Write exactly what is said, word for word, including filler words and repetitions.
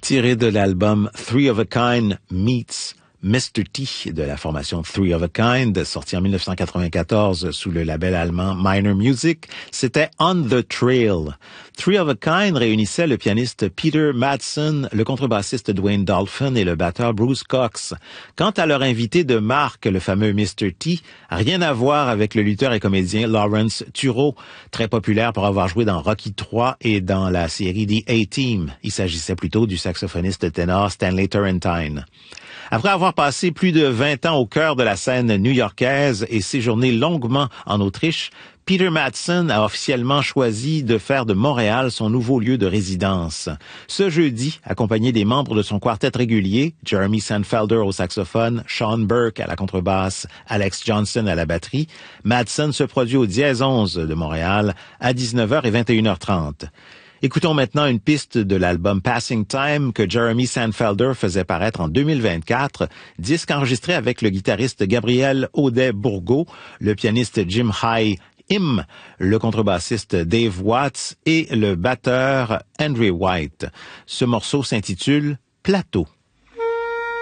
Tiré de l'album Three of a Kind meets mister T de la formation Three of a Kind, sorti en dix-neuf cent quatre-vingt-quatorze sous le label allemand Minor Music, c'était On the Trail. Three of a Kind réunissait le pianiste Peter Madsen, le contrebassiste Dwayne Dolphin et le batteur Bruce Cox. Quant à leur invité de marque, le fameux mister T, rien à voir avec le lutteur et comédien Lawrence Turreau, très populaire pour avoir joué dans Rocky trois et dans la série The A-Team. Il s'agissait plutôt du saxophoniste ténor Stanley Turrentine. Après avoir passé plus de vingt ans au cœur de la scène new-yorkaise et séjourné longuement en Autriche, Peter Madsen a officiellement choisi de faire de Montréal son nouveau lieu de résidence. Ce jeudi, accompagné des membres de son quartet régulier, Jeremy Sandfelder au saxophone, Sean Burke à la contrebasse, Alex Johnson à la batterie, Madsen se produit au Dièse onze de Montréal à dix-neuf heures et vingt et une heures trente. Écoutons maintenant une piste de l'album Passing Time que Jeremy Sandfelder faisait paraître en deux mille vingt-quatre, disque enregistré avec le guitariste Gabriel Audet-Bourgault, le pianiste Jim High Im, le contrebassiste Dave Watts et le batteur Andrew White. Ce morceau s'intitule Plateau.